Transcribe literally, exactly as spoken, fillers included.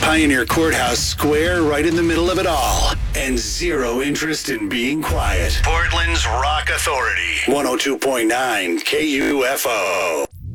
Pioneer Courthouse Square right in the middle of it all. And zero interest in being quiet. Portland's Rock Authority. one oh two point nine K U F O.